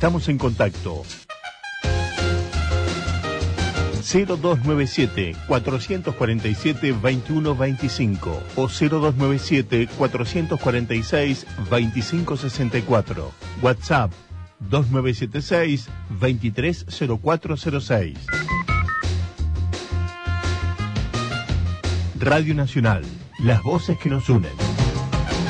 Estamos en contacto. 0297-447-2125 o 0297-446-2564. WhatsApp 2976-230406. Radio Nacional, las voces que nos unen.